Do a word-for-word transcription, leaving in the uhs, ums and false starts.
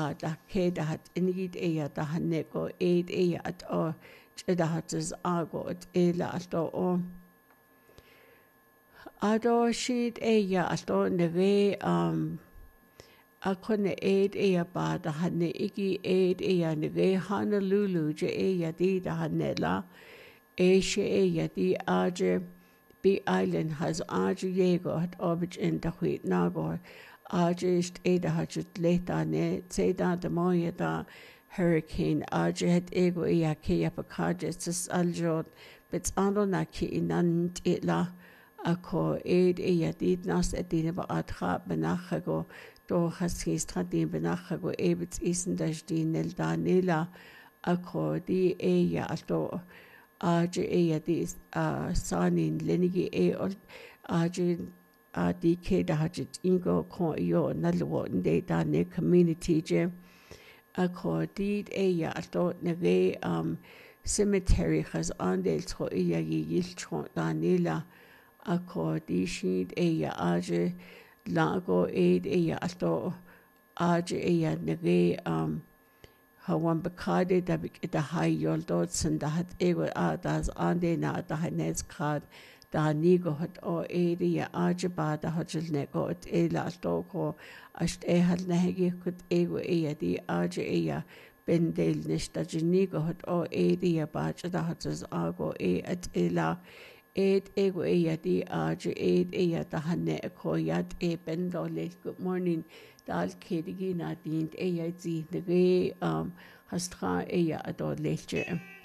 ba da ke da hat inigid eia da haneko eid eia at o chida hatas ago at ela ato o ado shid eia ato neve um akone eid eia ba da hane iki eid eia neve Honolulu je eia di da hanela Asia eia di aje B Island has aje yego hat obich in da huit nago aje ist eda hachut leta ne tseda da moya da hurricane aje het ego eia ke apakaje sis aljot bits ando na ki inant itla ako eid eia di nas edine ba atra benachago do haskis tradin benachago ebits isen da stin el danela ako di eia alto aje eia di uh, sanin lenigi e aje a di ke da hajit ingo ko yo nalwo nde da ne community je a ko di eia alto ne ve um cemetery has andel tro eia yil tro da nela a ko di shid eia aje lago eid eia alto aje eia ne ve um Hawan bekade da bik da hai yol dort sind da hat ego a das ande na da hanes kad da nigo hat o area aje ba da hajil ne go et ela sto ko ast e hal nehge kut ego e di aje e bendel nista jinigo hat o area ba da hat es ago e et ela et ego e di aje et e da hanne ko yat e bendole good morning dal kedigi na dient e zi de um hastra e ador leche